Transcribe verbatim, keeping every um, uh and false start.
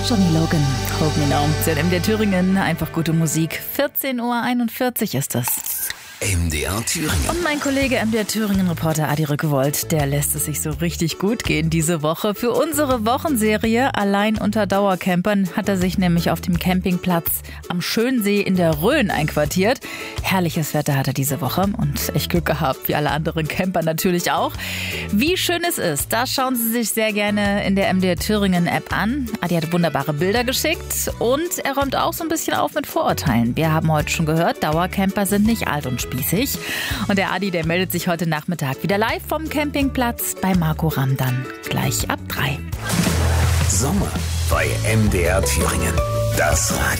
Johnny Logan, Hold Me Now. Z M D Thüringen, einfach gute Musik. vierzehn Uhr einundvierzig ist das. M D R Thüringen. Und mein Kollege M D R Thüringen-Reporter Adi Rückewold, der lässt es sich so richtig gut gehen diese Woche. Für unsere Wochenserie Allein unter Dauercampern hat er sich nämlich auf dem Campingplatz am Schönsee in der Rhön einquartiert. Herrliches Wetter hat er diese Woche und echt Glück gehabt, wie alle anderen Camper natürlich auch. Wie schön es ist, das schauen Sie sich sehr gerne in der M D R Thüringen-App an. Adi hat wunderbare Bilder geschickt und er räumt auch so ein bisschen auf mit Vorurteilen. Wir haben heute schon gehört, Dauercamper sind nicht alt und spießig. Und der Adi, der meldet sich heute Nachmittag wieder live vom Campingplatz bei Marco Ramdan. Gleich ab drei. Sommer bei M D R Thüringen. Das Radio.